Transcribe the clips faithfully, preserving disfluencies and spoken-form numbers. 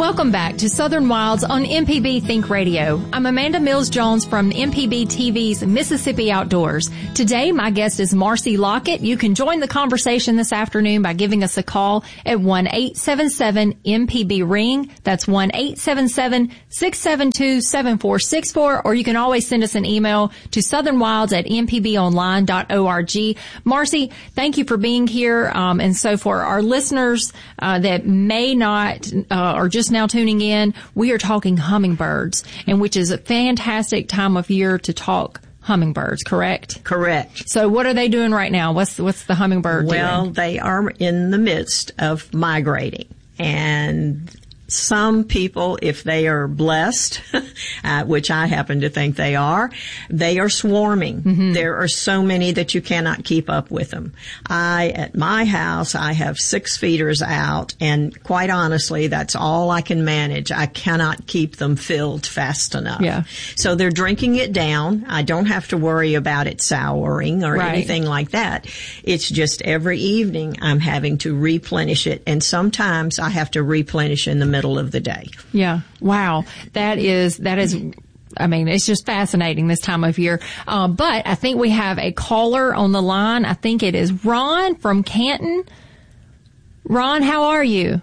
Welcome back to Southern Wilds on M P B Think Radio. I'm Amanda Mills-Jones from M P B T V's Mississippi Outdoors. Today, my guest is Marcy Lockett. You can join the conversation this afternoon by giving us a call at one eight seven seven M P B ring. That's one eight seven seven six seven two seven four six four, or you can always send us an email to southernwilds at m p b online dot org. Marcy, thank you for being here. Um, and so for our listeners uh, that may not uh, or just now tuning in, we are talking hummingbirds, and which is a fantastic time of year to talk hummingbirds, correct? Correct. So what are they doing right now? What's what's the hummingbird doing? Well, they are in the midst of migrating, and some people, if they are blessed, uh, which I happen to think they are, they are swarming. Mm-hmm. There are so many that you cannot keep up with them. I, at my house, I have six feeders out, and quite honestly, that's all I can manage. I cannot keep them filled fast enough. Yeah. So they're drinking it down. I don't have to worry about it souring or right. anything like that. It's just every evening I'm having to replenish it, and sometimes I have to replenish in the middle of the day. Yeah. Wow. That is, that is, I mean, it's just fascinating this time of year. Uh, but I think we have a caller on the line. I think it is Ron from Canton. Ron, how are you?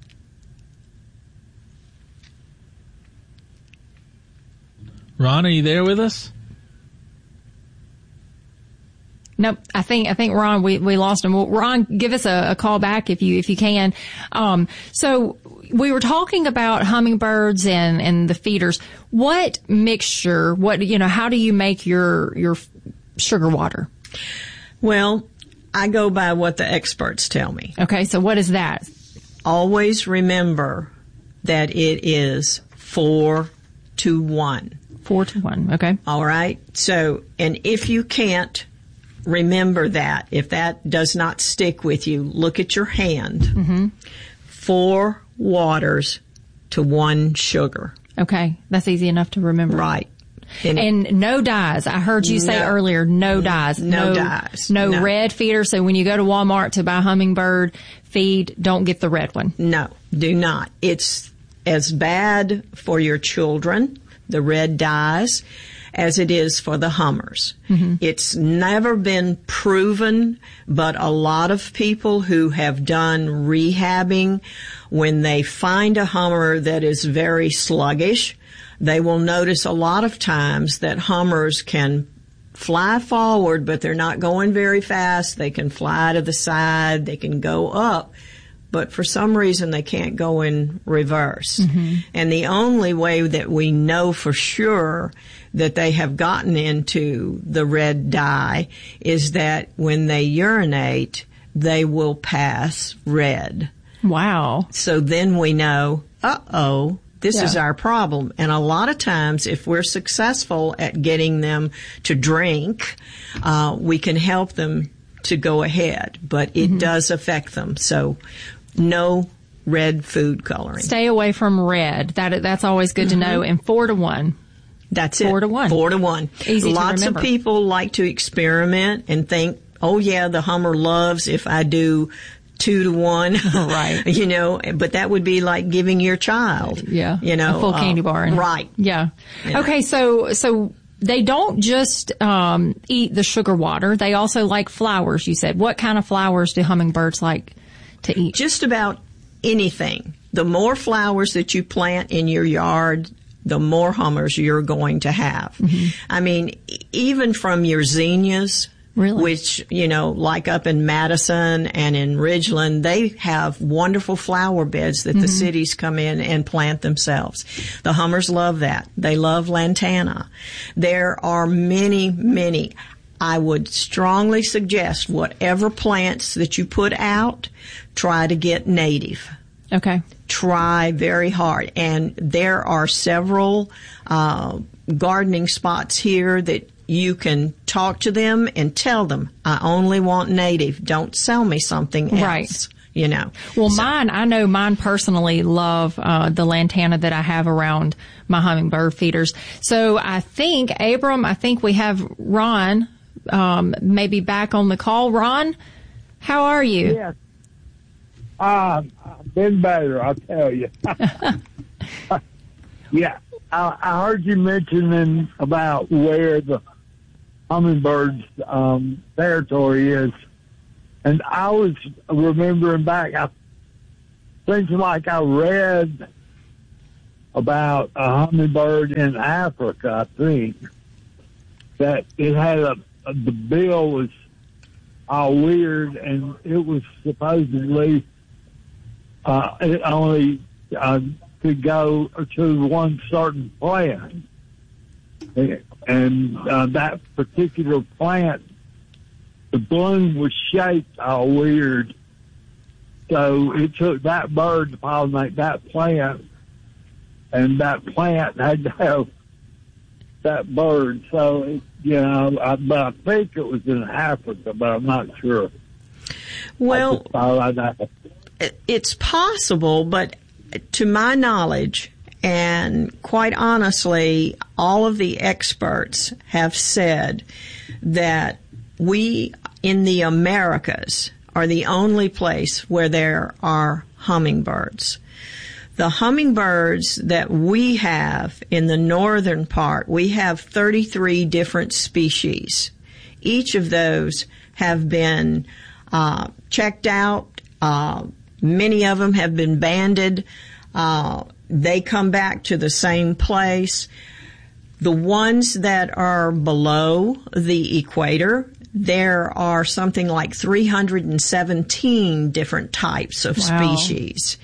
Ron, are you there with us? Nope. I think, I think Ron, we, we lost him. Well, Ron, give us a, a call back if you, if you can. Um, so we were talking about hummingbirds and, and the feeders. What mixture, what, you know, how do you make your, your sugar water? Well, I go by what the experts tell me. Okay. So what is that? Always remember that it is four to one. Four to one. Okay. All right. So, and if you can't remember that, if that does not stick with you, look at your hand. Mm-hmm. Four waters to one sugar. Okay. That's easy enough to remember. Right. And, and no dyes. I heard you say no, earlier, no dyes. No, no dyes. No, no red feeder. So when you go to Walmart to buy hummingbird feed, don't get the red one. No, do not. It's as bad for your children, the red dyes, as it is for the hummers. Mm-hmm. It's never been proven, but a lot of people who have done rehabbing, when they find a hummer that is very sluggish, they will notice a lot of times that hummers can fly forward, but they're not going very fast. They can fly to the side. They can go up. But for some reason, they can't go in reverse. Mm-hmm. And the only way that we know for sure that they have gotten into the red dye is that when they urinate, they will pass red. Wow. So then we know, uh-oh, this yeah. is our problem. And a lot of times, if we're successful at getting them to drink, uh, we can help them to go ahead. But it mm-hmm. does affect them. So no red food coloring. Stay away from red. That that's always good mm-hmm. to know. And four to one. That's it. Four to one. Four to one. Easy Lots to remember. of people like to experiment and think, oh yeah, the hummer loves if I do two to one. Right. You know, but that would be like giving your child. Yeah. You know, a full uh, candy bar. And, right. Yeah. yeah. Okay. So, so they don't just, um, eat the sugar water. They also like flowers, you said. What kind of flowers do hummingbirds like to eat? Just about anything. The more flowers that you plant in your yard, the more hummers you're going to have. Mm-hmm. I mean, even from your zinnias, really? Which, you know, like up in Madison and in Ridgeland, they have wonderful flower beds that mm-hmm. the cities come in and plant themselves. The hummers love that. They love lantana. There are many, many. I would strongly suggest whatever plants that you put out, try to get native. Okay. Try very hard. And there are several uh, gardening spots here that you can talk to them and tell them, I only want native. Don't sell me something else. Right. You know. Well, so, mine, I know mine personally love uh, the lantana that I have around my hummingbird feeders. So I think, Abram, I think we have Ron um, maybe back on the call. Ron, how are you? Yes. Uh, I've been better, I'll tell you. Yeah, I, I heard you mentioning about where the hummingbird's um, territory is. And I was remembering back, I think like I read about a hummingbird in Africa, I think, that it had a, a the bill was all weird, and it was supposedly uh, it only uh, could go to one certain plant, and uh, that particular plant, the bloom was shaped all weird, so it took that bird to pollinate that plant, and that plant had to have that bird. So, it, you know, I, but I think it was in Africa, but I'm not sure. Well, I just, I, it's possible, but to my knowledge, and quite honestly, all of the experts have said that we in the Americas are the only place where there are hummingbirds. The hummingbirds that we have in the northern part, we have thirty-three different species. Each of those have been uh, checked out. Uh, many of them have been banded. Uh, they come back to the same place. The ones that are below the equator, there are something like three hundred seventeen different types of Wow. species.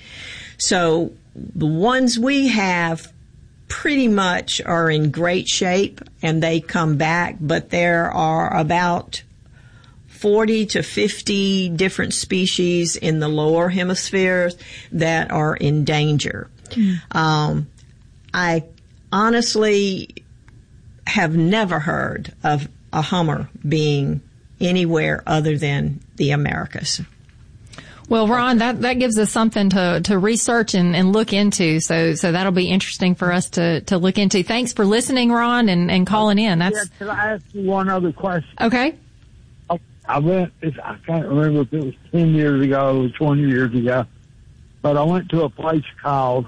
So the ones we have pretty much are in great shape and they come back, but there are about forty to fifty different species in the lower hemispheres that are in danger. Mm. Um, I honestly have never heard of a hummer being anywhere other than the Americas. Well, Ron, that, that gives us something to, to research and, and look into. So, so that'll be interesting for us to, to look into. Thanks for listening, Ron, and, and calling in. That's yeah, can I ask you one other question? okay. I, I went, I can't remember if it was ten years ago or twenty years ago, but I went to a place called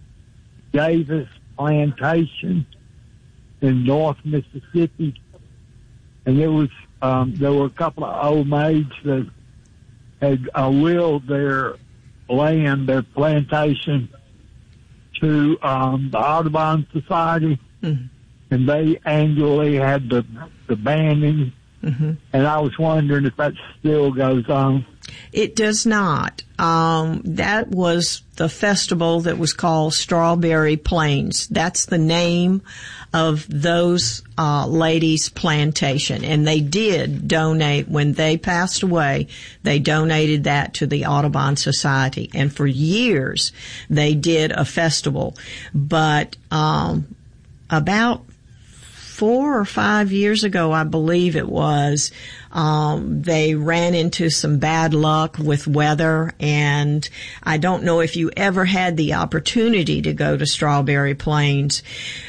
Davis Plantation in North Mississippi, and there was, um, there were a couple of old maids that had uh, willed their land, their plantation, to um, the Audubon Society, mm-hmm. and they annually had the the banding. Mm-hmm. And I was wondering if that still goes on. It does not. Um, that was the festival that was called Strawberry Plains. That's the name of those uh, ladies' plantation. And they did donate, when they passed away, they donated that to the Audubon Society. And for years, they did a festival. But um, about four or five years ago, I believe it was, um, they ran into some bad luck with weather, and I don't know if you ever had the opportunity to go to Strawberry Plains,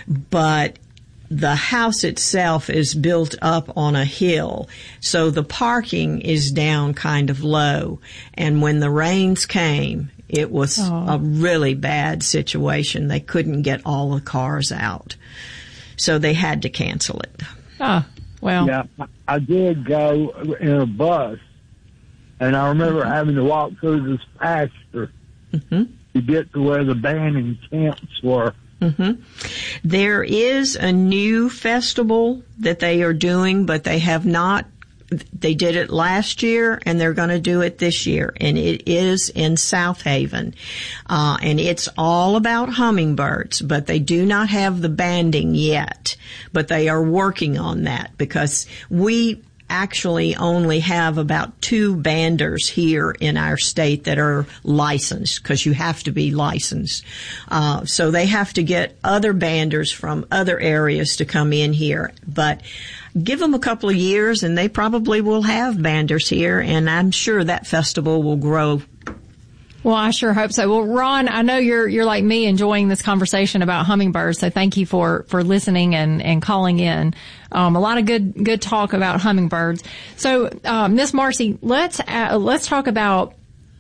but the house itself is built up on a hill, so the parking is down kind of low, and when the rains came, it was oh. a really bad situation. They couldn't get all the cars out. So they had to cancel it. Oh, well. Yeah, I did go in a bus, and I remember mm-hmm. having to walk through this pasture mm-hmm. to get to where the banding camps were. Mm-hmm. There is a new festival that they are doing, but they have not. They did it last year, and they're going to do it this year, and it is in South Haven. Uh, and it's all about hummingbirds, but they do not have the banding yet. But they are working on that, because we actually only have about two banders here in our state that are licensed, because you have to be licensed. Uh, so they have to get other banders from other areas to come in here. But give them a couple of years and they probably will have banders here, and I'm sure that festival will grow. Well, I sure hope so. Well, Ron, I know you're you're like me, enjoying this conversation about hummingbirds, so thank you for for listening and and calling in. Um, a lot of good good talk about hummingbirds. So, uh, Miss Marcy, let's uh, let's talk about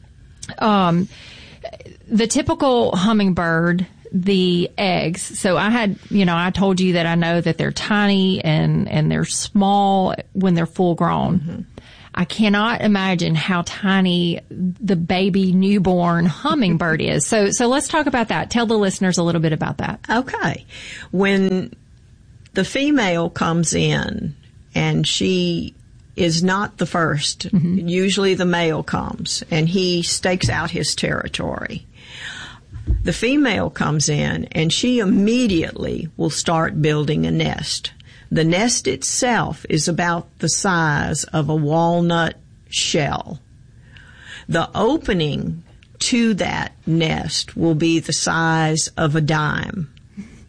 Um, the typical hummingbird, the eggs. So I had, you know, I told you that I know that they're tiny and, and they're small when they're full grown. Mm-hmm. I cannot imagine how tiny the baby newborn hummingbird is. So, so let's talk about that. Tell the listeners a little bit about that. Okay. When the female comes in and she is not the first, mm-hmm. usually the male comes and he stakes out his territory. The female comes in and she immediately will start building a nest. The nest itself is about the size of a walnut shell. The opening to that nest will be the size of a dime.